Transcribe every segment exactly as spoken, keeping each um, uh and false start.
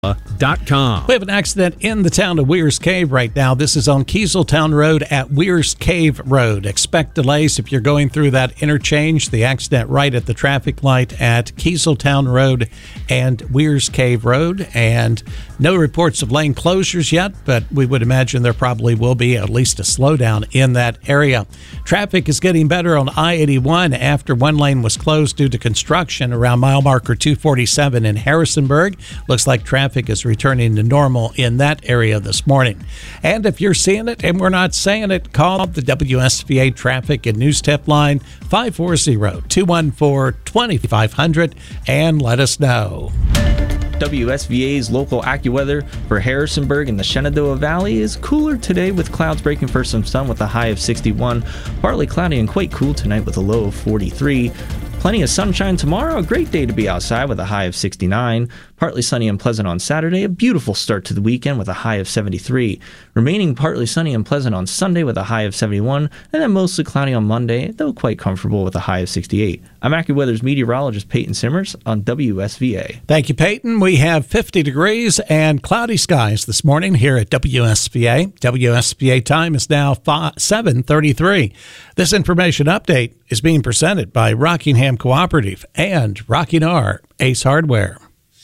Dot com. We have an accident in the town of Weir's Cave right now. This is on Kieseltown Road at Weir's Cave Road. Expect delays if you're going through that interchange. The accident right at the traffic light at Kieseltown Road and Weir's Cave Road. And no reports of lane closures yet, but we would imagine there probably will be at least a slowdown in that area. Traffic is getting better on I eighty-one after one lane was closed due to construction around mile marker two forty-seven in Harrisonburg. Looks like traffic is returning to normal in that area this morning. And if you're seeing it and we're not saying it, call the W S V A traffic and news tip line five four zero, two one four, two five zero zero and let us know. W S V A's local AccuWeather for Harrisonburg and the Shenandoah Valley is cooler today with clouds breaking for some sun with a high of sixty-one. Partly cloudy and quite cool tonight with a low of forty-three. Plenty of sunshine tomorrow, a great day to be outside with a high of sixty-nine. Partly sunny and pleasant on Saturday, a beautiful start to the weekend with a high of seventy-three. Remaining partly sunny and pleasant on Sunday with a high of seventy-one, and then mostly cloudy on Monday, though quite comfortable with a high of sixty-eight. I'm AccuWeather's meteorologist Peyton Simmers on W S V A. Thank you, Peyton. We have fifty degrees and cloudy skies this morning here at W S V A. W S V A time is now seven thirty-three. This information update is being presented by Rockingham Cooperative and Rocking R Ace Hardware.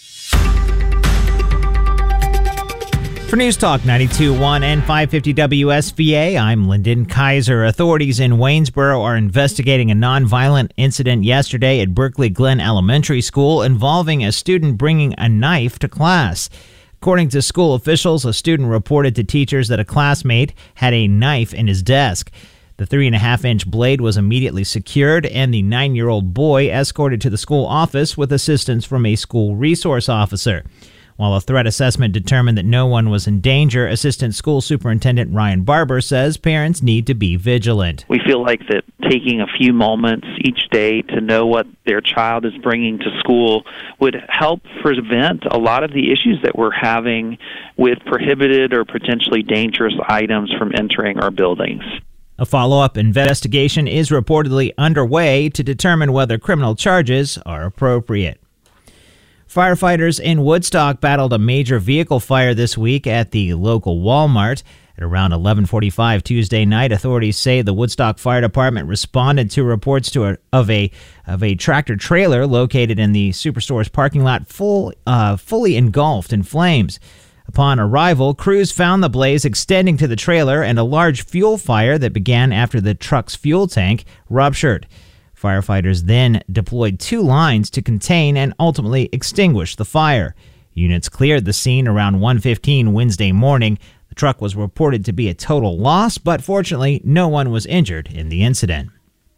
For News Talk ninety-two point one and five fifty W S V A, I'm Lyndon Kaiser. Authorities in Waynesboro are investigating a nonviolent incident yesterday at Berkeley Glen Elementary School involving a student bringing a knife to class. According to school officials, a student reported to teachers that a classmate had a knife in his desk. The three and a half inch blade was immediately secured, and the nine-year-old boy escorted to the school office with assistance from a school resource officer. While a threat assessment determined that no one was in danger, Assistant School Superintendent Ryan Barber says parents need to be vigilant. We feel like that taking a few moments each day to know what their child is bringing to school would help prevent a lot of the issues that we're having with prohibited or potentially dangerous items from entering our buildings. A follow-up investigation is reportedly underway to determine whether criminal charges are appropriate. Firefighters in Woodstock battled a major vehicle fire this week at the local Walmart. At around eleven forty-five Tuesday night, authorities say the Woodstock Fire Department responded to reports to a, of a of a tractor-trailer located in the Superstore's parking lot full uh, fully engulfed in flames. Upon arrival, crews found the blaze extending to the trailer and a large fuel fire that began after the truck's fuel tank ruptured. Firefighters then deployed two lines to contain and ultimately extinguish the fire. Units cleared the scene around one fifteen Wednesday morning. The truck was reported to be a total loss, but fortunately, no one was injured in the incident.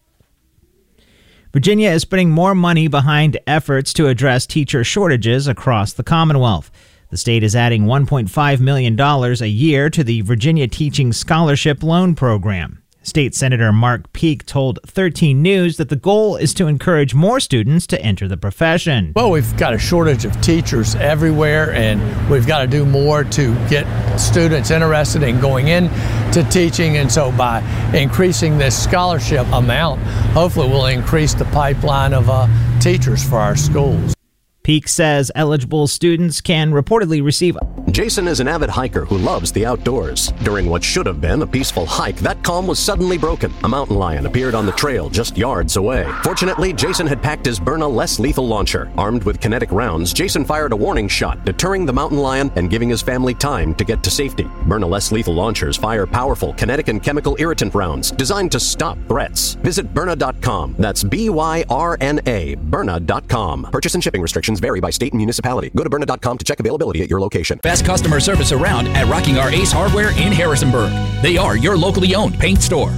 Virginia is putting more money behind efforts to address teacher shortages across the Commonwealth. The state is adding one point five million dollars a year to the Virginia Teaching Scholarship Loan Program. State Senator Mark Peake told thirteen News that the goal is to encourage more students to enter the profession. Well, we've got a shortage of teachers everywhere, and we've got to do more to get students interested in going into teaching. And so by increasing this scholarship amount, hopefully we'll increase the pipeline of uh, teachers for our schools. Peake says eligible students can reportedly receive... Jason is an avid hiker who loves the outdoors. During what should have been a peaceful hike, that calm was suddenly broken. A mountain lion appeared on the trail just yards away. Fortunately, Jason had packed his Byrna less lethal launcher. Armed with kinetic rounds, Jason fired a warning shot, deterring the mountain lion and giving his family time to get to safety. Byrna less lethal launchers fire powerful kinetic and chemical irritant rounds designed to stop threats. Visit Byrna dot com. That's B Y R N A, Byrna dot com. Purchase and shipping restrictions vary by state and municipality. Go to Byrna dot com to check availability at your location. Best customer service around at Rocking R Ace Hardware in Harrisonburg. They are your locally owned paint store.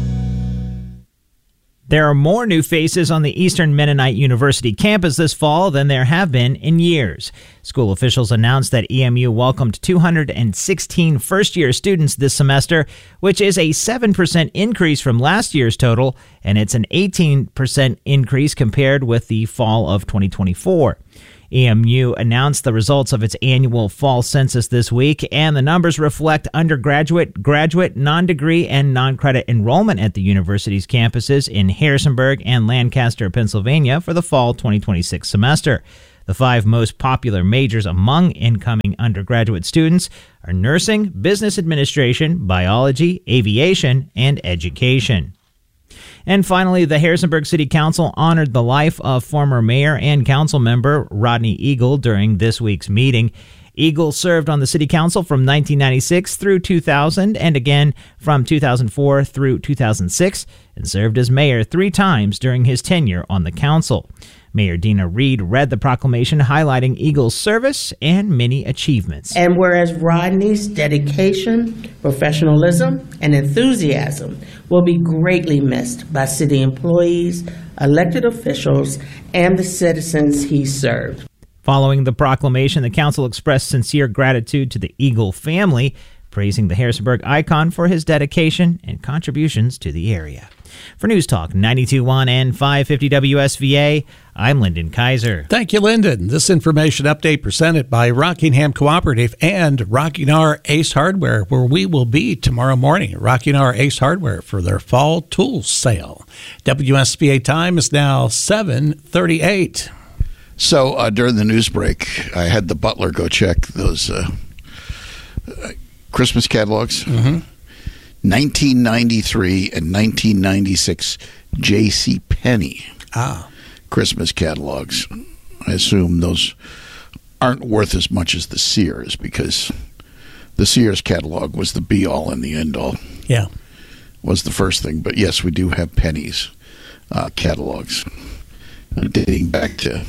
There are more new faces on the Eastern Mennonite University campus this fall than there have been in years. School officials announced that E M U welcomed two hundred sixteen first-year students this semester, which is a seven percent increase from last year's total, and it's an eighteen percent increase compared with the fall of twenty twenty-four. E M U announced the results of its annual fall census this week, and the numbers reflect undergraduate, graduate, non-degree, and non-credit enrollment at the university's campuses in Harrisonburg and Lancaster, Pennsylvania for the fall twenty twenty-six semester. The five most popular majors among incoming undergraduate students are nursing, business administration, biology, aviation, and education. And finally, the Harrisonburg City Council honored the life of former mayor and council member Rodney Eagle during this week's meeting. Eagle served on the city council from nineteen ninety-six through two thousand and again from two thousand four through two thousand six, and served as mayor three times during his tenure on the council. Mayor Dina Reed read the proclamation highlighting Eagle's service and many achievements. And whereas Rodney's dedication, professionalism, and enthusiasm will be greatly missed by city employees, elected officials, and the citizens he served. Following the proclamation, the council expressed sincere gratitude to the Eagle family, praising the Harrisonburg icon for his dedication and contributions to the area. For News Talk ninety-two point one and five fifty W S V A, I'm Lyndon Kaiser. Thank you, Lyndon. This information update presented by Rockingham Cooperative and Rocking R Ace Hardware, where we will be tomorrow morning at Rocking R Ace Hardware for their fall tools sale. W S V A time is now seven thirty-eight. So uh, during the news break, I had the butler go check those uh, uh, Christmas catalogs. Mm-hmm. nineteen ninety-three and nineteen ninety-six J C Penney ah. Christmas catalogs. I assume those aren't worth as much as the Sears, because the Sears catalog was the be-all and the end-all. Yeah. Was the first thing. But yes, we do have Penney's uh, catalogs uh, dating back to...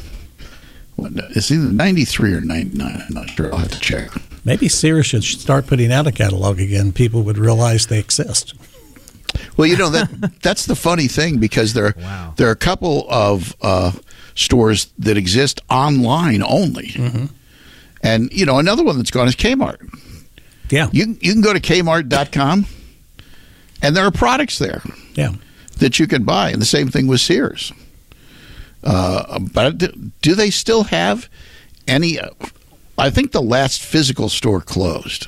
It's either ninety-three or ninety-nine. I'm not sure. I'll have to check. Maybe Sears should start putting out a catalog again. People would realize they exist. Well, you know, that that's the funny thing, because there, wow. there are a couple of uh, stores that exist online only. Mm-hmm. And, you know, another one that's gone is Kmart. Yeah. You, you can go to Kmart dot com, and there are products there yeah. that you can buy. And the same thing with Sears. Uh, but do they still have any? Uh, I think the last physical store closed.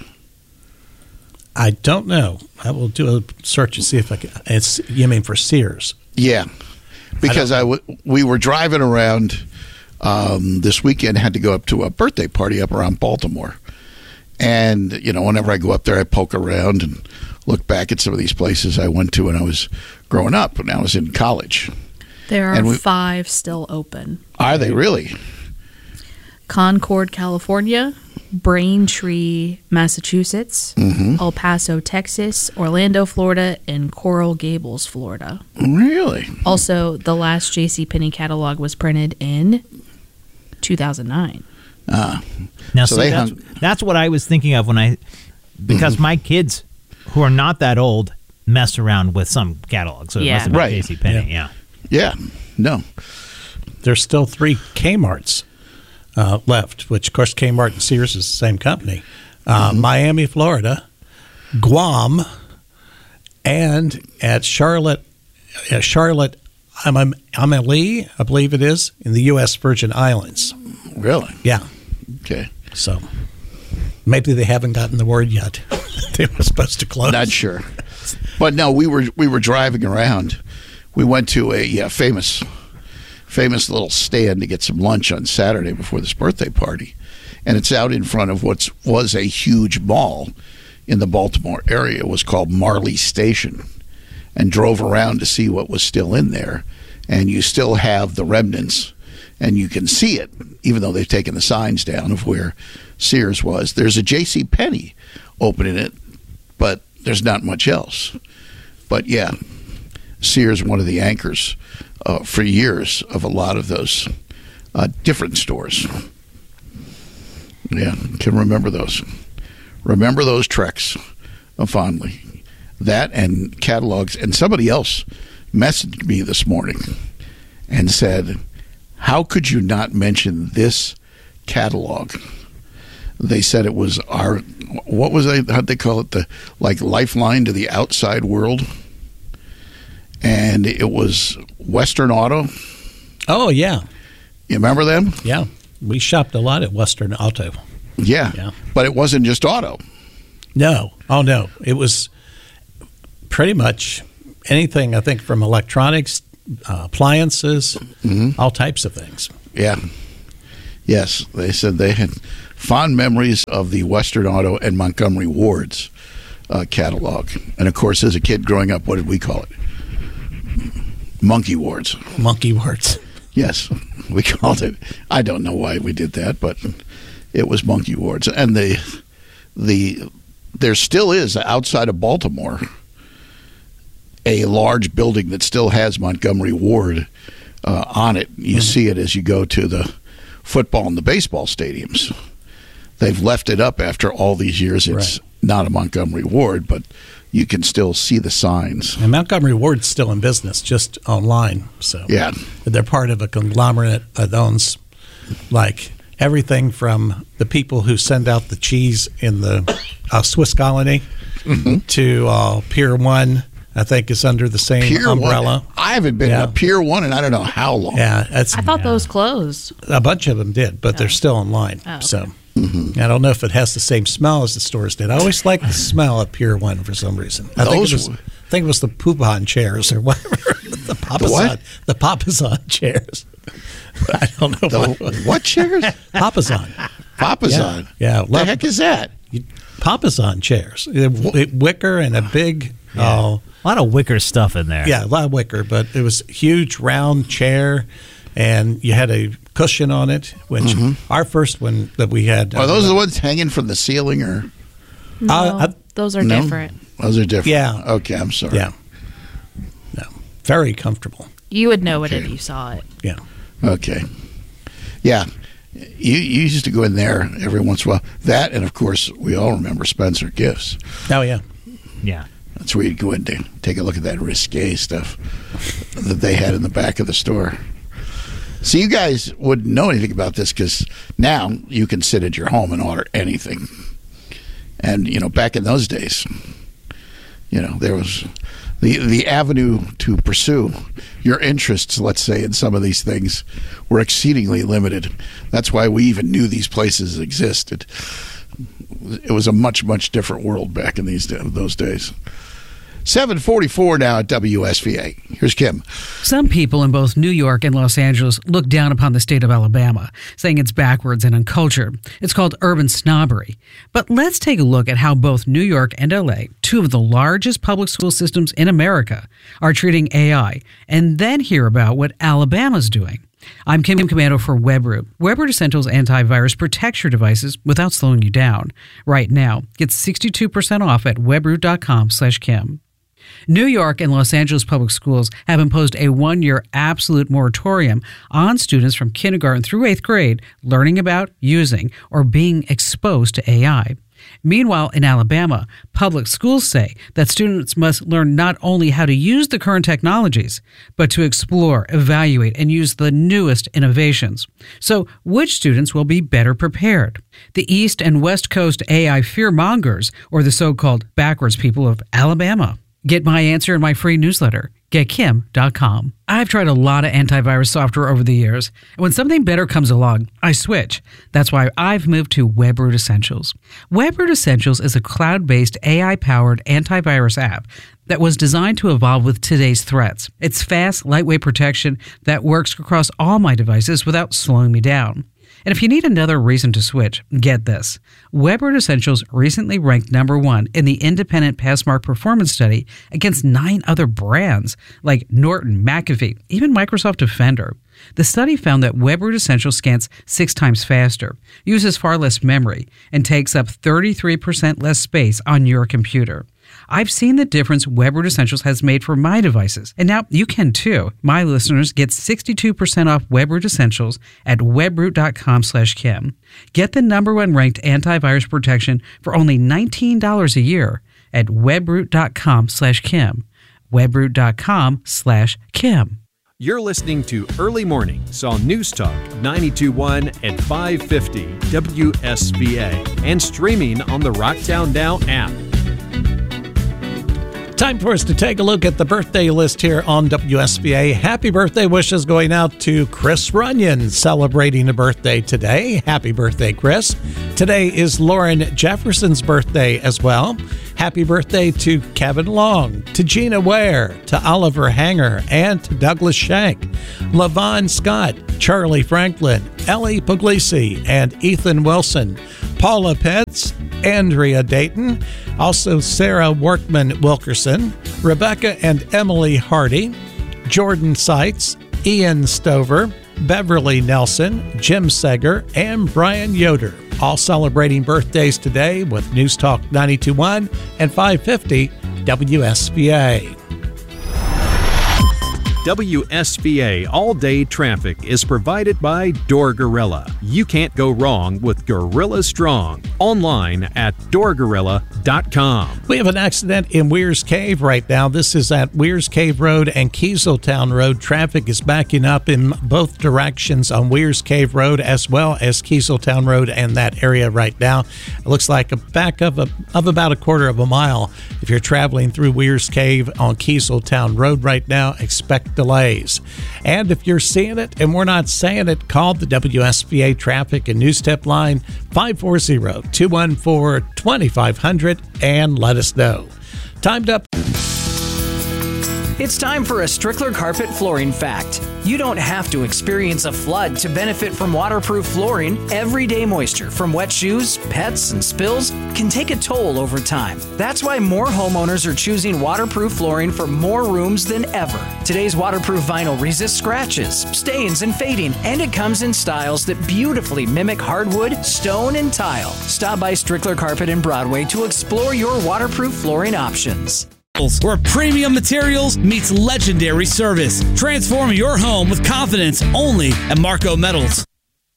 I don't know. I will do a search and see if I can. It's you mean for Sears? Yeah, because I, I w- we were driving around um, this weekend. Had to go up to a birthday party up around Baltimore, and you know, whenever I go up there, I poke around and look back at some of these places I went to when I was growing up. When I was in college. There are we, five still open. Are they really? Concord, California, Braintree, Massachusetts, mm-hmm. El Paso, Texas, Orlando, Florida, and Coral Gables, Florida. Really? Also, the last JCPenney catalog was printed in two thousand nine. Ah. Now, so see, they that's, hung- that's what I was thinking of when I, because my kids who are not that old mess around with some catalog, so it Yeah. must have been Right. JCPenney, yeah. Yeah, no. There's still three Kmarts uh, left, which, of course, Kmart and Sears is the same company. Uh, Mm-hmm. Miami, Florida, Guam, and at Charlotte, uh, Charlotte, Am- Amelie, I believe it is, in the U S Virgin Islands. Really? Yeah. Okay. So maybe they haven't gotten the word yet. They were supposed to close. Not sure. But no, we were we were driving around. We went to a uh, famous, famous little stand to get some lunch on Saturday before this birthday party, and it's out in front of what was a huge mall in the Baltimore area. It was called Marley Station, and drove around to see what was still in there, and you still have the remnants, and you can see it, even though they've taken the signs down of where Sears was. There's a JCPenney open in it, but there's not much else. But yeah, Sears, one of the anchors uh, for years of a lot of those uh, different stores. Yeah, can remember those. Remember those treks uh, fondly. That and catalogs. And somebody else messaged me this morning and said, how could you not mention this catalog? They said it was our, what was they, how'd they call it? The, like, lifeline to the outside world. And it was Western Auto. Oh, yeah. You remember them? Yeah. We shopped a lot at Western Auto. Yeah. Yeah. But it wasn't just auto. No. Oh, no. It was pretty much anything, I think, from electronics, uh, appliances, Mm-hmm. all types of things. Yeah. Yes, they said they had fond memories of the Western Auto and Montgomery Ward's uh, catalog. And, of course, as a kid growing up, what did we call it? Monkey Wards. Monkey Wards. Yes, we called it. I don't know why we did that, but it was Monkey Wards. And the the there still is, outside of Baltimore, a large building that still has Montgomery Ward uh, on it. You mm-hmm. see it as you go to the football and the baseball stadiums. They've left it up after all these years. It's right. not a Montgomery Ward, but you can still see the signs. And Montgomery Ward's still in business, just online. So yeah, they're part of a conglomerate that owns like everything from the people who send out the cheese in the uh, Swiss colony mm-hmm. to uh, Pier One. I think is under the same Pier umbrella. One. I haven't been yeah. to Pier One in I don't know how long. Yeah, it's, I thought yeah. those closed. A bunch of them did, but oh. they're still online. Oh, okay. So mm-hmm. I don't know if it has the same smell as the stores did. I always like the smell of Pier One for some reason. I, think it, was, I think it was the Poupon chairs or whatever. the Papasan, the, the Papasan chairs. I don't know the, what. What chairs? Papasan. Papasan. Yeah. yeah what the heck is that? Papasan chairs. Wicker and a big. Yeah. Uh, a lot of wicker stuff in there. Yeah, a lot of wicker, but it was a huge round chair, and you had a cushion on it. Which mm-hmm. our first one that we had. Are those uh, the ones hanging from the ceiling, or? No, uh, those are no? different. Those are different. Yeah. Okay, I'm sorry. Yeah. No, very comfortable. You would know okay. it if you saw it. Yeah. Okay. Yeah. You, you used to go in there every once in a while. That, and of course, we all remember Spencer Gifts. Oh yeah. Yeah. That's where you'd go in to take a look at that risque stuff that they had in the back of the store. So you guys wouldn't know anything about this because now you can sit at your home and order anything. And, you know, back in those days, you know, there was the the avenue to pursue your interests, let's say, in some of these things were exceedingly limited. That's why we even knew these places existed. It was a much, much different world back in these those days. seven forty-four now at W S V A. Here's Kim. Some people in both New York and Los Angeles look down upon the state of Alabama, saying it's backwards and uncultured. It's called urban snobbery. But let's take a look at how both New York and L A, two of the largest public school systems in America, are treating A I, and then hear about what Alabama's doing. I'm Kim Commando for WebRoot. WebRoot Essentials antivirus protects your devices without slowing you down. Right now, get sixty-two percent off at webroot.com slash Kim. New York and Los Angeles public schools have imposed a one-year absolute moratorium on students from kindergarten through eighth grade learning about, using, or being exposed to A I. Meanwhile, in Alabama, public schools say that students must learn not only how to use the current technologies, but to explore, evaluate, and use the newest innovations. So, which students will be better prepared? The East and West Coast A I fearmongers, or the so-called backwards people of Alabama? Get my answer in my free newsletter, get kim dot com. I've tried a lot of antivirus software over the years, and when something better comes along, I switch. That's why I've moved to WebRoot Essentials. WebRoot Essentials is a cloud-based A I-powered antivirus app that was designed to evolve with today's threats. It's fast, lightweight protection that works across all my devices without slowing me down. And if you need another reason to switch, get this. WebRoot Essentials recently ranked number one in the independent Passmark performance study against nine other brands like Norton, McAfee, even Microsoft Defender. The study found that WebRoot Essentials scans six times faster, uses far less memory, and takes up thirty-three percent less space on your computer. I've seen the difference WebRoot Essentials has made for my devices, and now you can too. My listeners get sixty-two percent off WebRoot Essentials at webroot.com slash Kim. Get the number one ranked antivirus protection for only nineteen dollars a year at webroot.com slash Kim. webroot.com slash Kim. You're listening to Early Mornings on News Talk ninety-two point one and five fifty W S V A and streaming on the Rocktown Now app. Time for us to take a look at the birthday list here on W S V A. Happy birthday wishes going out to Chris Runyon, celebrating a birthday today. Happy birthday, Chris. Today is Lauren Jefferson's birthday as well. Happy birthday to Kevin Long, to Gina Ware, to Oliver Hanger, and to Douglas Shank. Lavon Scott, Charlie Franklin, Ellie Puglisi, and Ethan Wilson, Paula Pitts, Andrea Dayton, also Sarah Workman Wilkerson, Rebecca and Emily Hardy, Jordan Seitz, Ian Stover, Beverly Nelson, Jim Seger, and Brian Yoder, all celebrating birthdays today with News Talk ninety-two point one and five fifty W S V A. W S V A all-day traffic is provided by Door Gorilla. You can't go wrong with Gorilla Strong. Online at door gorilla dot com. We have an accident in Weir's Cave right now. This is at Weir's Cave Road and Kieseltown Road. Traffic is backing up in both directions on Weir's Cave Road as well as Kieseltown Road and that area right now. It looks like a backup of, of about a quarter of a mile. If you're traveling through Weir's Cave on Kieseltown Road right now, expect delays. And if you're seeing it and we're not saying it, call the W S V A Traffic and News Tip line five four zero, two one four, two five zero zero and let us know. Timed up. It's time for a Strickler Carpet Flooring Fact. You don't have to experience a flood to benefit from waterproof flooring. Everyday moisture from wet shoes, pets, and spills can take a toll over time. That's why more homeowners are choosing waterproof flooring for more rooms than ever. Today's waterproof vinyl resists scratches, stains, and fading, and it comes in styles that beautifully mimic hardwood, stone, and tile. Stop by Strickler Carpet in Broadway to explore your waterproof flooring options. Where premium materials meets legendary service. Transform your home with confidence only at Marco Metals.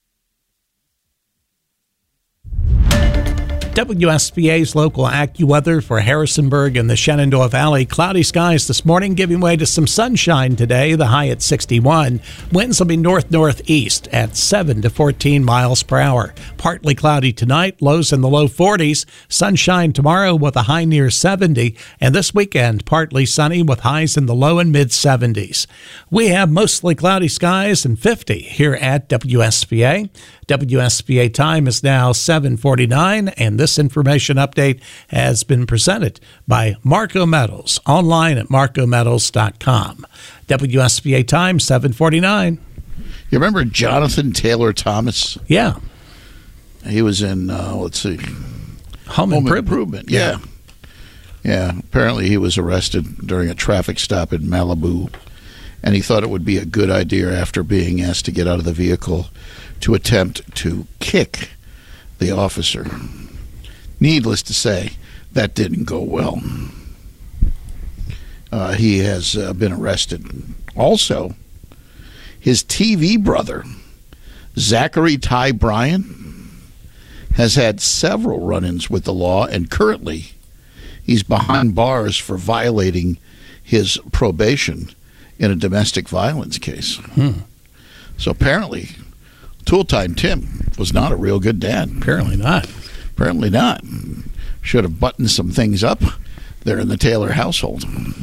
W S V A's local AccuWeather for Harrisonburg and the Shenandoah Valley. Cloudy skies this morning, giving way to some sunshine today, the high at sixty-one. Winds will be north-northeast at seven to fourteen miles per hour. Partly cloudy tonight, lows in the low forties. Sunshine tomorrow with a high near seventy. And this weekend, partly sunny with highs in the low and mid-seventies. We have mostly cloudy skies and fifty here at W S V A. W S V A time is now seven forty-nine, and this information update has been presented by Marco Metals, online at marco metals dot com. W S V A time, seven forty-nine. You remember Jonathan Taylor Thomas? Yeah. He was in, uh, let's see, Home, Home Improvement. Improvement. Yeah. Yeah. Apparently he was arrested during a traffic stop in Malibu, and he thought it would be a good idea after being asked to get out of the vehicle to attempt to kick the officer. Needless to say, that didn't go well. Uh, he has uh, been arrested. Also, his T V brother, Zachary Ty Bryan, has had several run-ins with the law, and currently he's behind bars for violating his probation in a domestic violence case. Hmm. So apparently, Tool Time Tim was not a real good dad. Apparently not. Apparently not. Should have buttoned some things up there in the Taylor household.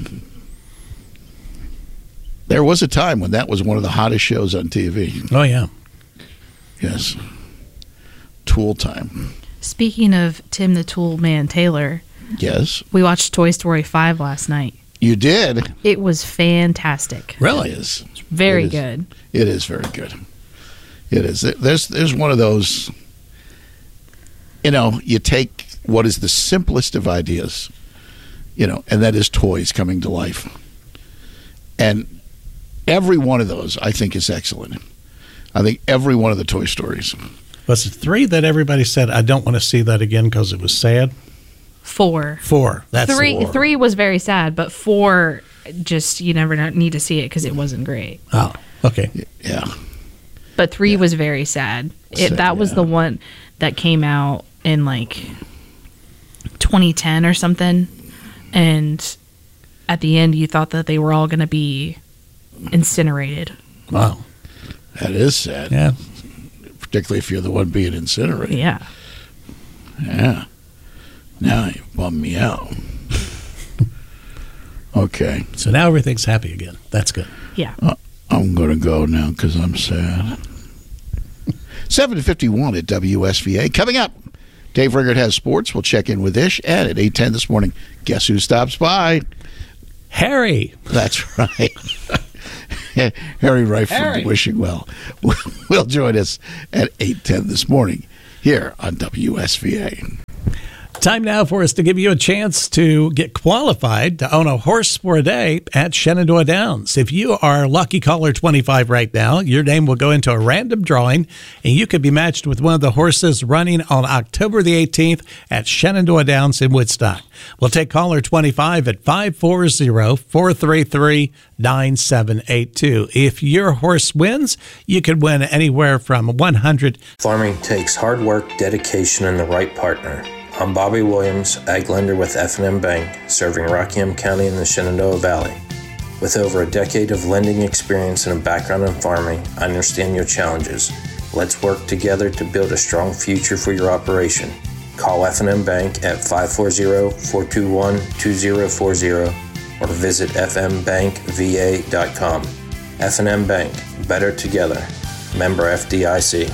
There was a time when that was one of the hottest shows on T V. Oh, yeah. Yes. Tool Time. Speaking of Tim the Tool Man Taylor, Yes. we watched Toy Story five last night. You did? It was fantastic. Really? It is. Very It is. good. It is very good. It is. There's, there's one of those, you know, you take what is the simplest of ideas, you know, and that is toys coming to life. And every one of those, I think, is excellent. I think every one of the Toy Stories. Was it three that everybody said, I don't want to see that again because it was sad? Four. Four. That's three. four. Three was very sad, but four, just you never know- need to see it because it wasn't great. Oh, okay. Yeah. But three was very sad. It Sad, that was yeah. the one that came out in like twenty ten or something, and at the end you thought that they were all going to be incinerated. Wow. That is sad. Yeah. Particularly if you're the one being incinerated. Yeah. Yeah. Now you bummed me out. Okay. So now everything's happy again. That's good. Yeah. Uh, I'm going to go now because I'm sad. seven fifty-one at W S V A. Coming up, Dave Ringert has sports. We'll check in with Ish. And at eight ten this morning, guess who stops by? Harry. That's right. Harry Reif from Harry. Wishing Well will join us at eight ten this morning here on W S V A. Time now for us to give you a chance to get qualified to own a horse for a day at Shenandoah Downs. If you are lucky caller twenty-five right now, your name will go into a random drawing, and you could be matched with one of the horses running on October the eighteenth at Shenandoah Downs in Woodstock. We'll take caller twenty-five at five four zero, four three three, nine seven eight two. If your horse wins, you could win anywhere from one hundred. Farming takes hard work, dedication, and the right partner. I'm Bobby Williams, ag lender with F and M Bank, serving Rockingham County in the Shenandoah Valley. With over a decade of lending experience and a background in farming, I understand your challenges. Let's work together to build a strong future for your operation. Call F and M Bank at five four zero, four two one, two zero four zero or visit f m bank v a dot com. F and M Bank, better together. Member F D I C.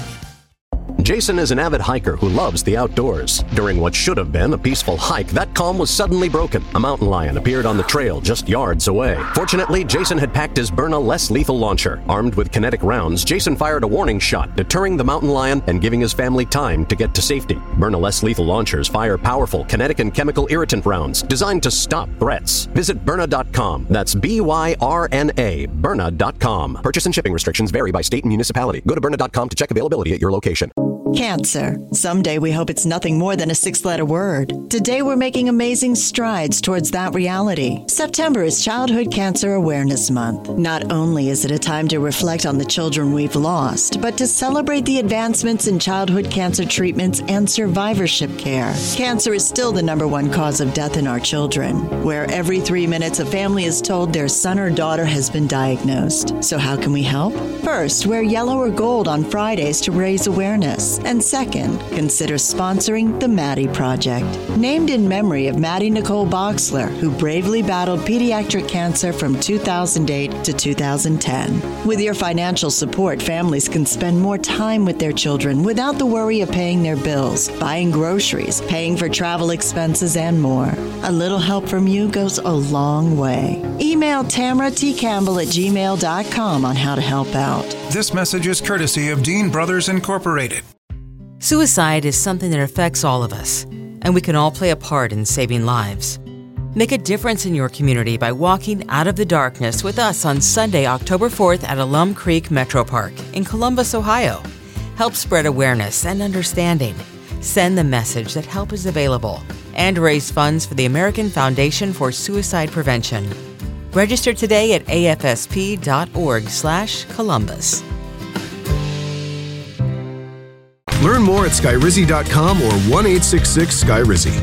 Jason is an avid hiker who loves the outdoors. During what should have been a peaceful hike, that calm was suddenly broken. A mountain lion appeared on the trail just yards away. Fortunately, Jason had packed his Byrna less lethal launcher. Armed with kinetic rounds, Jason fired a warning shot, deterring the mountain lion and giving his family time to get to safety. Byrna less lethal launchers fire powerful kinetic and chemical irritant rounds designed to stop threats. Visit Byrna dot com. That's B Y R N A, Byrna dot com. Purchase and shipping restrictions vary by state and municipality. Go to Byrna dot com to check availability at your location. Cancer. Someday we hope it's nothing more than a six-letter word. Today we're making amazing strides towards that reality. September is Childhood Cancer Awareness Month. Not only is it a time to reflect on the children we've lost, but to celebrate the advancements in childhood cancer treatments and survivorship care. Cancer is still the number one cause of death in our children, where every three minutes a family is told their son or daughter has been diagnosed. So how can we help? First, wear yellow or gold on Fridays to raise awareness. And second, consider sponsoring the Maddie Project. Named in memory of Maddie Nicole Boxler, who bravely battled pediatric cancer from two thousand eight to two thousand ten. With your financial support, families can spend more time with their children without the worry of paying their bills, buying groceries, paying for travel expenses, and more. A little help from you goes a long way. Email Tamara T. Campbell at gmail dot com on how to help out. This message is courtesy of Dean Brothers Incorporated. Suicide is something that affects all of us, and we can all play a part in saving lives. Make a difference in your community by walking out of the darkness with us on Sunday, October fourth at Alum Creek Metro Park in Columbus, Ohio. Help spread awareness and understanding. Send the message that help is available and raise funds for the American Foundation for Suicide Prevention. Register today at a f s p dot org slash Columbus. Learn more at skyrizzy dot com or one eight six six sky rizzy.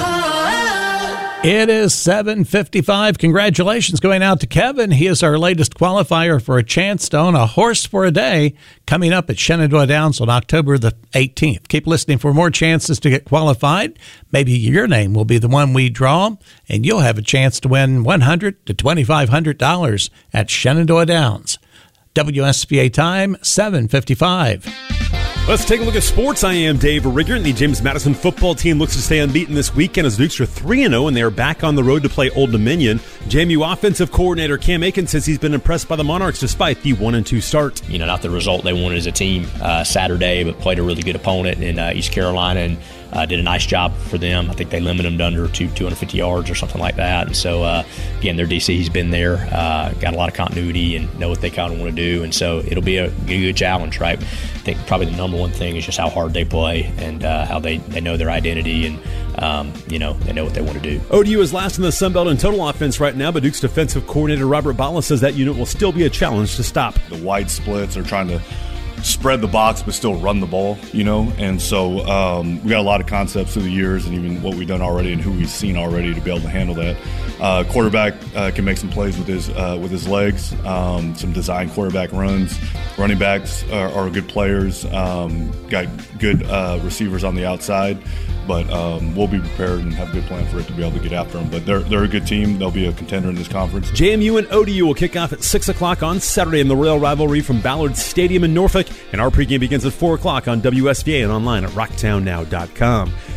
It is seven fifty-five. Congratulations going out to Kevin. He is our latest qualifier for a chance to own a horse for a day coming up at Shenandoah Downs on October the eighteenth. Keep listening for more chances to get qualified. Maybe your name will be the one we draw, and you'll have a chance to win one hundred to twenty-five hundred dollars at Shenandoah Downs. W S V A time, seven fifty-five. Let's take a look at sports. I am Dave Rigger, and the James Madison football team looks to stay unbeaten this weekend as the Dukes are three and oh, and they are back on the road to play Old Dominion. J M U offensive coordinator Cam Aiken says he's been impressed by the Monarchs despite the one and two start. You know, not the result they wanted as a team uh, Saturday, but played a really good opponent in uh, East Carolina and uh, did a nice job for them. I think they limited them to under two, two hundred fifty yards or something like that. And so, uh, again, their D C, he's been there, uh, got a lot of continuity and know what they kind of want to do. And so it'll be a, a good challenge, right? I think probably the number one thing is just how hard they play and uh, how they, they know their identity and, um, you know, they know what they want to do. O D U is last in the Sun Belt in total offense right now, but Duke's defensive coordinator Robert Bala says that unit will still be a challenge to stop. The wide splits are trying to spread the box but still run the ball, you know, and so um, we got a lot of concepts through the years and even what we've done already and who we've seen already to be able to handle that. Uh, quarterback uh, can make some plays with his uh, with his legs, um, some design quarterback runs. Running backs are, are good players, um, got good uh, receivers on the outside, but um, we'll be prepared and have a good plan for it to be able to get after them. But they're they're a good team. They'll be a contender in this conference. J M U and O D U will kick off at six o'clock on Saturday in the Royal Rivalry from Ballard Stadium in Norfolk, and our pregame begins at four o'clock on W S V A and online at rocktown now dot com.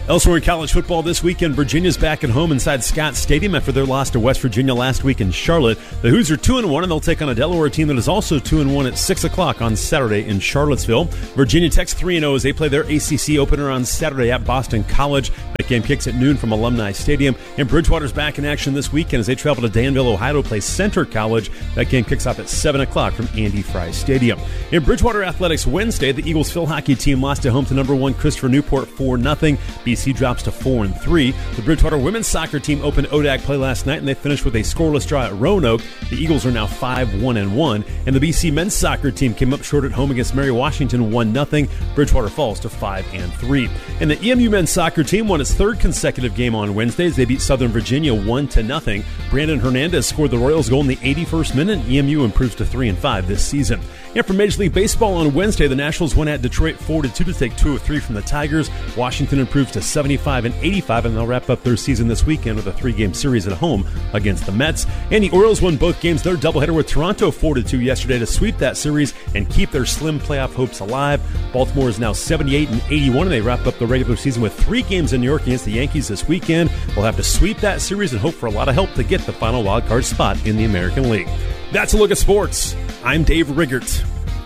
Elsewhere in college football this weekend, Virginia's back at home inside Scott Stadium after their loss to West Virginia last week in Charlotte. The Hoos are two and one, and they'll take on a Delaware team that is also two and one at six o'clock on Saturday in Charlottesville. Virginia Tech's three and oh as they play their A C C opener on Saturday at Boston College. That game kicks at noon from Alumni Stadium. And Bridgewater's back in action this weekend as they travel to Danville, Ohio to play Center College. That game kicks off at seven o'clock from Andy Fry Stadium. In Bridgewater Athletics Wednesday, the Eagles field hockey team lost at home to number one Christopher Newport four nothing. B C drops to four and three. The Bridgewater women's soccer team opened O D A C play last night, and they finished with a scoreless draw at Roanoke. The Eagles are now five one and one. And the B C men's soccer team came up short at home against Mary Washington one nothing. Bridgewater falls to five and three. And the E M U men's soccer team won its third consecutive game on Wednesdays. They beat Southern Virginia one to nothing. Brandon Hernandez scored the Royals' goal in the eighty-first minute. E M U improves to three and five this season. And for Major League Baseball on Wednesday, the Nationals went at Detroit four to two to take two of three from the Tigers. Washington improves to seventy-five and eighty-five, and they'll wrap up their season this weekend with a three-game series at home against the Mets. And the Orioles won both games. Their doubleheader with Toronto four to two yesterday to sweep that series and keep their slim playoff hopes alive. Baltimore is now seventy-eight and eighty-one, and they wrap up the regular season with three games in New York against the Yankees this weekend. They'll have to sweep that series and hope for a lot of help to get the final wildcard spot in the American League. That's a look at sports. I'm Dave Riggert.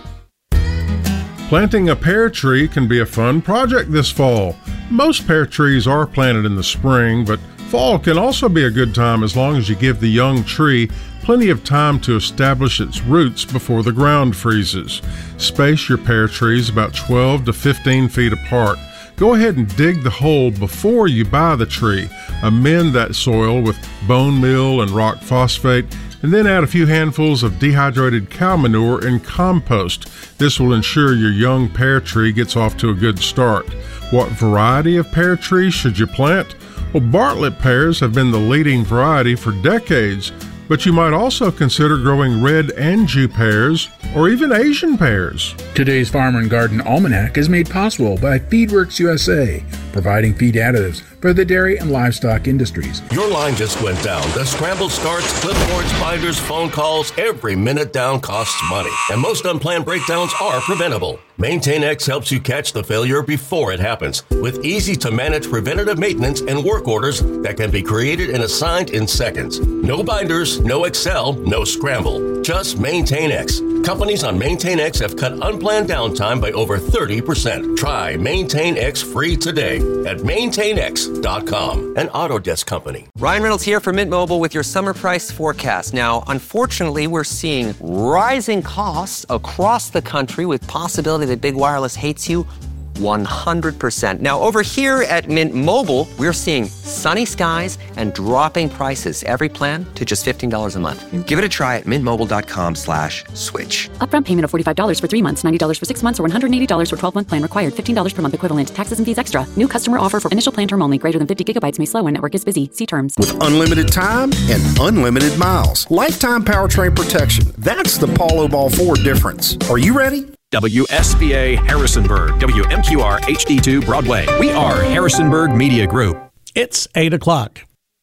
Planting a pear tree can be a fun project this fall. Most pear trees are planted in the spring, but fall can also be a good time as long as you give the young tree plenty of time to establish its roots before the ground freezes. Space your pear trees about twelve to fifteen feet apart. Go ahead and dig the hole before you buy the tree. Amend that soil with bone meal and rock phosphate, and then add a few handfuls of dehydrated cow manure and compost. This will ensure your young pear tree gets off to a good start. What variety of pear trees should you plant? Well, Bartlett pears have been the leading variety for decades, but you might also consider growing red Anjou pears or even Asian pears. Today's Farm and Garden Almanac is made possible by Feedworks U S A, providing feed additives for the dairy and livestock industries. Your line just went down. The scramble starts, clipboards, binders, phone calls. Every minute down costs money, and most unplanned breakdowns are preventable. MaintainX helps you catch the failure before it happens with easy-to-manage preventative maintenance and work orders that can be created and assigned in seconds. No binders, no Excel, no scramble. Just MaintainX. Companies on MaintainX have cut unplanned downtime by over thirty percent. Try MaintainX free today at maintain x dot com, an Autodesk company. Ryan Reynolds here for Mint Mobile with your summer price forecast. Now, unfortunately, we're seeing rising costs across the country with possibility that big wireless hates you one hundred percent. Now, over here at Mint Mobile, we're seeing sunny skies and dropping prices. Every plan to just fifteen dollars a month. Give it a try at mintmobile.com slash switch. Upfront payment of forty-five dollars for three months, ninety dollars for six months, or one hundred eighty dollars for twelve-month plan required. fifteen dollars per month equivalent. Taxes and fees extra. New customer offer for initial plan term only. Greater than fifty gigabytes may slow when network is busy. See terms. With unlimited time and unlimited miles. Lifetime powertrain protection. That's the Paulo Ball Ford difference. Are you ready? W S B A Harrisonburg, W M Q R H D two Broadway. We are Harrisonburg Media Group. It's eight o'clock.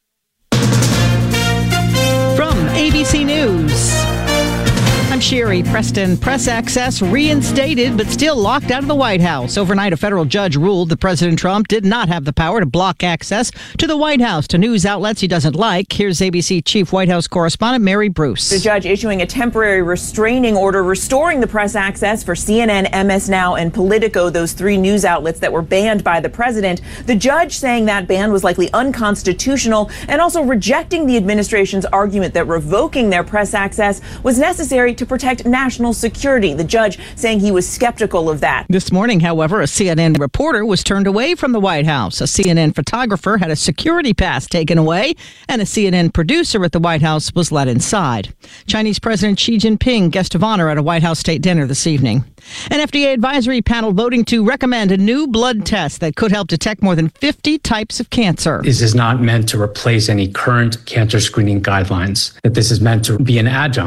From A B C News, I'm Sherry Preston. Press access reinstated, but still locked out of the White House. Overnight, a federal judge ruled that President Trump did not have the power to block access to the White House to news outlets he doesn't like. Here's A B C Chief White House Correspondent Mary Bruce. The judge issuing a temporary restraining order restoring the press access for C N N, M S Now, and Politico, those three news outlets that were banned by the president. The judge saying that ban was likely unconstitutional and also rejecting the administration's argument that revoking their press access was necessary to protect national security. The judge saying he was skeptical of that. This morning, however, a C N N reporter was turned away from the White House. A C N N photographer had a security pass taken away, and a C N N producer at the White House was let inside. Chinese President Xi Jinping, guest of honor at a White House state dinner this evening. An F D A advisory panel voting to recommend a new blood test that could help detect more than fifty types of cancer. This is not meant to replace any current cancer screening guidelines, that this is meant to be an adjunct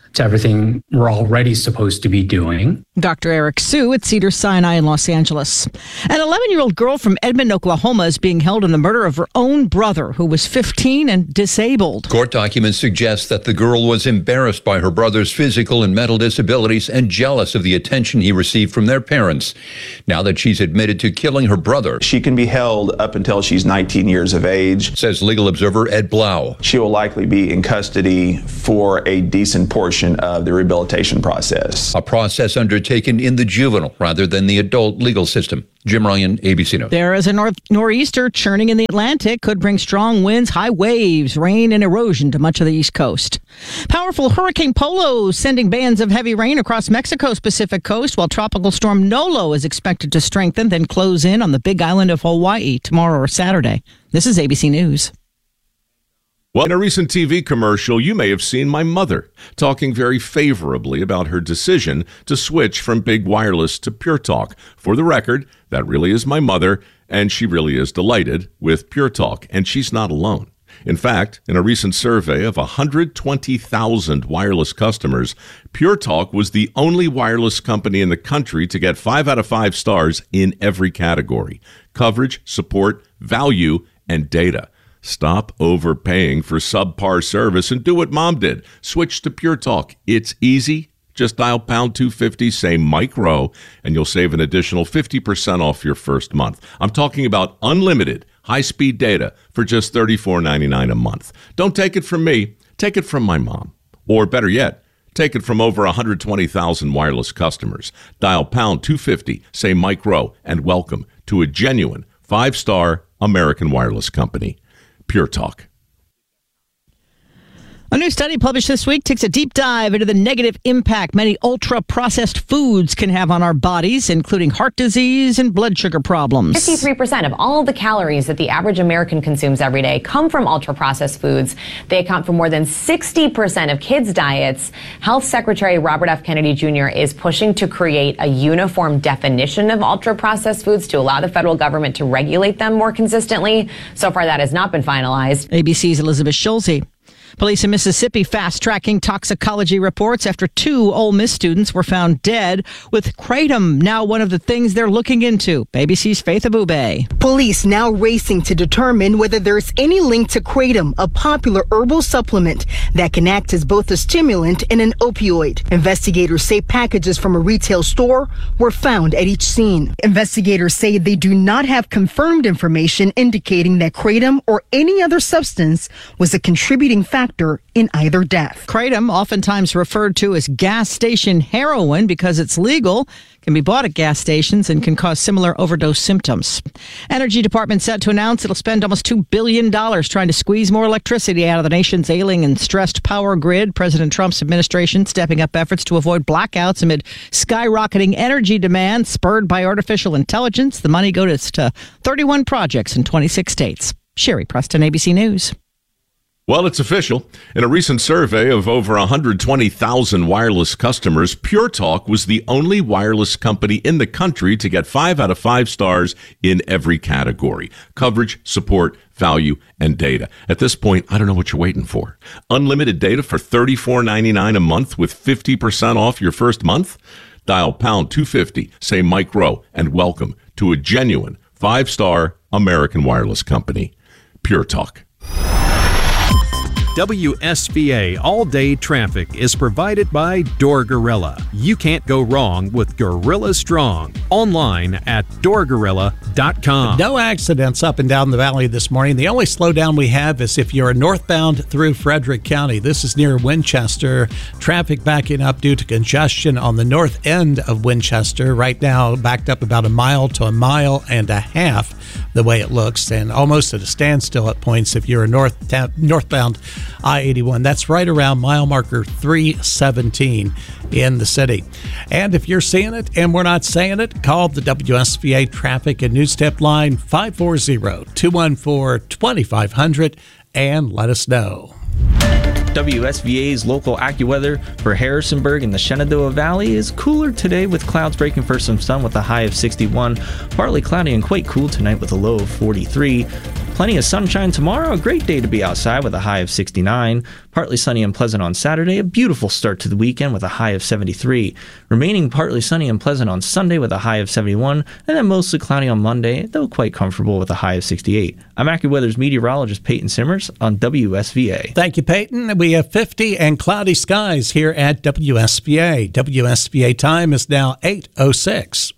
to everything we're already supposed to be doing. Doctor Eric Sue at Cedars-Sinai in Los Angeles. An eleven-year-old girl from Edmond, Oklahoma is being held in the murder of her own brother, who was fifteen and disabled. Court documents suggest that the girl was embarrassed by her brother's physical and mental disabilities and jealous of the attention he received from their parents. Now that she's admitted to killing her brother, she can be held up until she's nineteen years of age, says legal observer Ed Blau. She will likely be in custody for a decent portion of the rehabilitation process. A process undertaken in the juvenile rather than the adult legal system. Jim Ryan, A B C News. There is a north nor'easter churning in the Atlantic. Could bring strong winds, high waves, rain, and erosion to much of the East Coast. Powerful Hurricane Polo sending bands of heavy rain across Mexico's Pacific coast, while Tropical Storm Nolo is expected to strengthen, then close in on the Big Island of Hawaii tomorrow or Saturday. This is A B C News. Well, in a recent T V commercial, you may have seen my mother talking very favorably about her decision to switch from big wireless to Pure Talk. For the record, that really is my mother, and she really is delighted with Pure Talk, and she's not alone. In fact, in a recent survey of one hundred twenty thousand wireless customers, Pure Talk was the only wireless company in the country to get five out of five stars in every category: coverage, support, value, and data. Stop overpaying for subpar service and do what Mom did. Switch to Pure Talk. It's easy. Just dial pound two fifty, say Mike Rowe, and you'll save an additional fifty percent off your first month. I'm talking about unlimited high-speed data for just thirty-four ninety-nine a month. Don't take it from me. Take it from my mom. Or better yet, take it from over one hundred twenty thousand wireless customers. Dial pound two fifty, say Mike Rowe, and welcome to a genuine five-star American wireless company. Pure Talk. A new study published this week takes a deep dive into the negative impact many ultra-processed foods can have on our bodies, including heart disease and blood sugar problems. fifty-three percent of all of the calories that the average American consumes every day come from ultra-processed foods. They account for more than sixty percent of kids' diets. Health Secretary Robert F. Kennedy Junior is pushing to create a uniform definition of ultra-processed foods to allow the federal government to regulate them more consistently. So far, that has not been finalized. A B C's Elizabeth Schulze. Police in Mississippi fast-tracking toxicology reports after two Ole Miss students were found dead, with kratom now one of the things they're looking into. A B C's Faith Abube. Police now racing to determine whether there's any link to kratom, a popular herbal supplement that can act as both a stimulant and an opioid. Investigators say packages from a retail store were found at each scene. Investigators say they do not have confirmed information indicating that kratom or any other substance was a contributing factor in either death. Kratom, oftentimes referred to as gas station heroin because it's legal, can be bought at gas stations and can cause similar overdose symptoms. Energy Department set to announce it'll spend almost two billion dollars trying to squeeze more electricity out of the nation's ailing and stressed power grid. President Trump's administration stepping up efforts to avoid blackouts amid skyrocketing energy demand spurred by artificial intelligence. The money goes to thirty-one projects in twenty-six states. Sherry Preston, A B C News. Well, it's official. In a recent survey of over one hundred twenty thousand wireless customers, Pure Talk was the only wireless company in the country to get five out of five stars in every category: coverage, support, value, and data. At this point, I don't know what you're waiting for. Unlimited data for thirty-four ninety-nine a month with fifty percent off your first month? Dial pound two fifty, say Mike Rowe, and welcome to a genuine five-star American wireless company. Pure Talk. W S V A All-Day Traffic is provided by Door Gorilla. You can't go wrong with Gorilla Strong. Online at door gorilla dot com. No accidents up and down the valley this morning. The only slowdown we have is if you're northbound through Frederick County. This is near Winchester. Traffic backing up due to congestion on the north end of Winchester. Right now, backed up about a mile to a mile and a half, the way it looks, and almost at a standstill at points if you're a north ta- northbound I eighty-one. That's right around mile marker three seventeen in the city. And if you're seeing it and we're not saying it, call the W S V A Traffic and News Tip line five four zero, two one four, two five zero zero and let us know. W S V A's local AccuWeather for Harrisonburg and the Shenandoah Valley is cooler today with clouds breaking for some sun with a high of sixty-one. Partly cloudy and quite cool tonight with a low of forty-three. Plenty of sunshine tomorrow, a great day to be outside with a high of sixty-nine. Partly sunny and pleasant on Saturday, a beautiful start to the weekend with a high of seventy-three. Remaining partly sunny and pleasant on Sunday with a high of seventy-one, and then mostly cloudy on Monday, though quite comfortable with a high of sixty-eight. I'm AccuWeather's meteorologist Peyton Simmers on W S V A. Thank you, Peyton. We have fifty and cloudy skies here at W S V A. W S V A time is now eight oh six.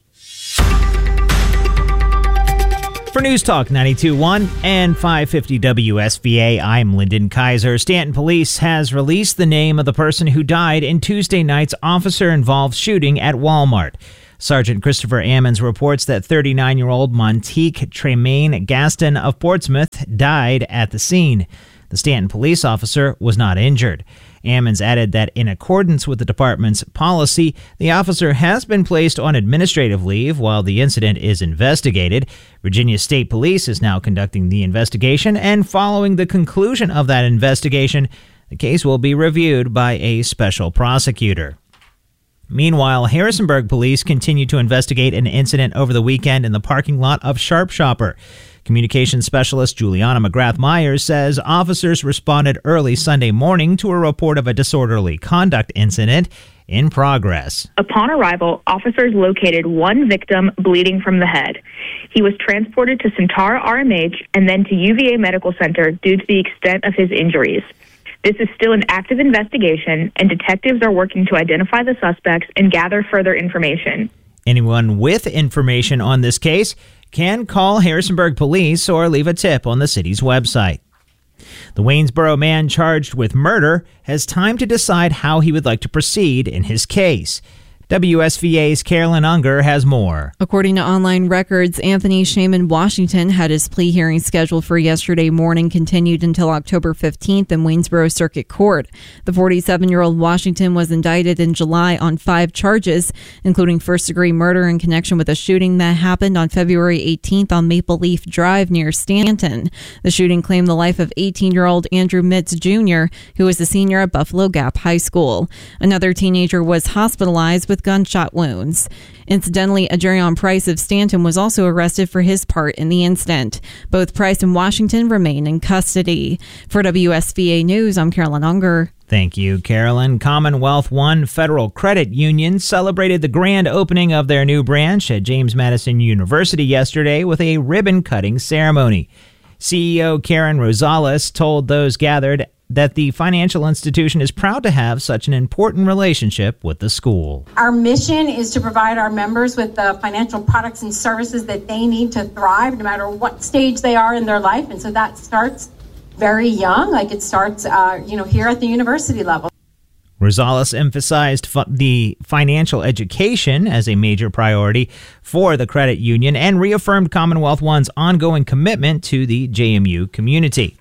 For News Talk ninety-two point one and five fifty W S V A, I'm Lyndon Kaiser. Stanton Police has released the name of the person who died in Tuesday night's officer-involved shooting at Walmart. Sergeant Christopher Ammons reports that thirty-nine-year-old Montique Tremaine Gaston of Portsmouth died at the scene. The Stanton police officer was not injured. Ammons added that in accordance with the department's policy, the officer has been placed on administrative leave while the incident is investigated. Virginia State Police is now conducting the investigation, and following the conclusion of that investigation, the case will be reviewed by a special prosecutor. Meanwhile, Harrisonburg police continue to investigate an incident over the weekend in the parking lot of Sharp Shopper. Communications specialist Juliana McGrath-Myers says officers responded early Sunday morning to a report of a disorderly conduct incident in progress. Upon arrival, officers located one victim bleeding from the head. He was transported to Centara R M H and then to U V A Medical Center due to the extent of his injuries. This is still an active investigation, and detectives are working to identify the suspects and gather further information. Anyone with information on this case can call Harrisonburg Police or leave a tip on the city's website. The Waynesboro man charged with murder has time to decide how he would like to proceed in his case. W S V A's Carolyn Unger has more. According to online records, Anthony Shaman Washington had his plea hearing scheduled for yesterday morning, continued until October fifteenth in Waynesboro Circuit Court. The forty-seven-year-old Washington was indicted in July on five charges, including first-degree murder in connection with a shooting that happened on February eighteenth on Maple Leaf Drive near Stanton. The shooting claimed the life of eighteen-year-old Andrew Mitz Junior, who was a senior at Buffalo Gap High School. Another teenager was hospitalized with gunshot wounds. Incidentally, Adrian Price of Stanton was also arrested for his part in the incident. Both Price and Washington remain in custody. For W S V A News, I'm Carolyn Unger. Thank you, Carolyn. Commonwealth One Federal Credit Union celebrated the grand opening of their new branch at James Madison University yesterday with a ribbon-cutting ceremony. C E O Karen Rosales told those gathered that the financial institution is proud to have such an important relationship with the school. Our mission is to provide our members with the financial products and services that they need to thrive no matter what stage they are in their life. And so that starts very young, like it starts uh, you know, here at the university level. Rosales emphasized fu- the financial education as a major priority for the credit union and reaffirmed Commonwealth One's ongoing commitment to the J M U community.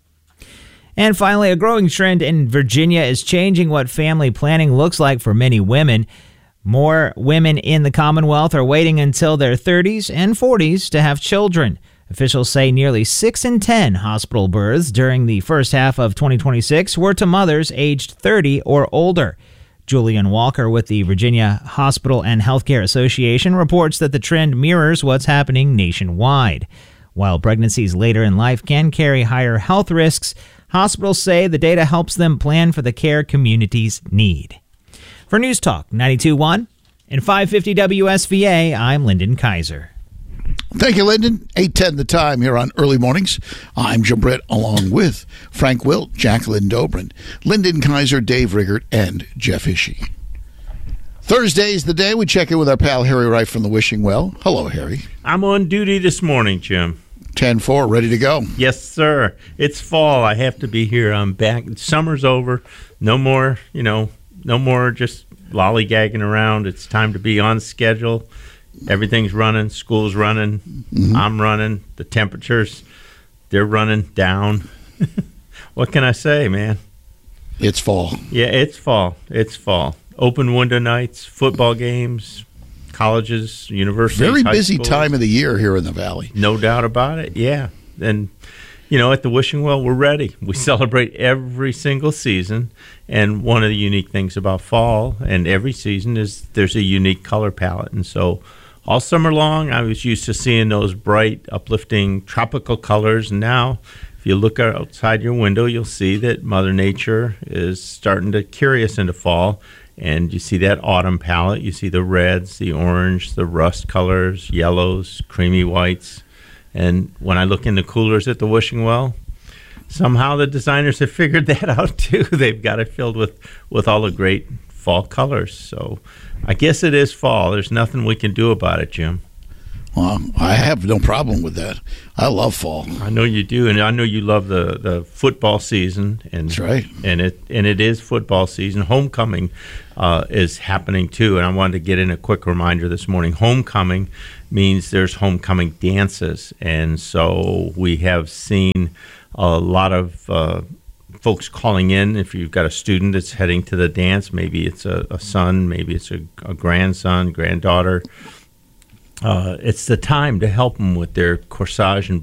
And finally, a growing trend in Virginia is changing what family planning looks like for many women. More women in the Commonwealth are waiting until their thirties and forties to have children. Officials say nearly six in ten hospital births during the first half of twenty twenty-six were to mothers aged thirty or older. Julian Walker with the Virginia Hospital and Healthcare Association reports that the trend mirrors what's happening nationwide. While pregnancies later in life can carry higher health risks, hospitals say the data helps them plan for the care communities need. For News Talk ninety-two point one and five fifty W S V A, I'm Lyndon Kaiser. Thank you, Lyndon. eight ten the time here on Early Mornings. I'm Jim Britt, along with Frank Wilt, Jacqueline Dobrin, Lyndon Kaiser, Dave Riggert, and Jeff Ishii. Thursday is the day we check in with our pal Harry Wright from the Wishing Well. Hello, Harry. I'm on duty this morning, Jim. ten four, ready to go. Yes, sir. It's fall. I have to be here. I'm back. Summer's over. No more, you know, no more just lollygagging around. It's time to be on schedule. Everything's running. School's running. Mm-hmm. I'm running. The temperatures, they're running down. What can I say, man? It's fall. Yeah, it's fall. It's fall. Open window nights, football games, colleges, universities, very busy schools. Time of the year here in the Valley. No doubt about it. Yeah. And, you know, at the Wishing Well, we're ready. We celebrate every single season. And one of the unique things about fall and every season is there's a unique color palette. And so all summer long, I was used to seeing those bright, uplifting tropical colors. And now, if you look outside your window, you'll see that Mother Nature is starting to carry us into fall. And you see that autumn palette. You see the reds, the orange, the rust colors, yellows, creamy whites. And when I look in the coolers at the wishing well, somehow the designers have figured that out too. They've got it filled with, with all the great fall colors. So I guess it is fall. There's nothing we can do about it, Jim. Well, I have no problem with that. I love fall. I know you do, and I know you love the, the football season. And, That's right. And it and it is football season. Homecoming uh, is happening too, and I wanted to get in a quick reminder this morning. Homecoming means there's homecoming dances, and so we have seen a lot of uh, folks calling in. If you've got a student that's heading to the dance, maybe it's a, a son, maybe it's a, a grandson, granddaughter. Uh, it's the time to help them with their corsage and